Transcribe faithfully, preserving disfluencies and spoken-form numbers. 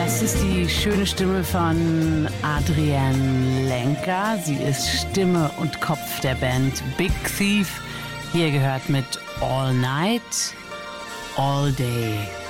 Das ist die schöne Stimme von Adrienne Lenker. Sie ist Stimme und Kopf der Band Big Thief. Hier gehört mit All Night, All Day.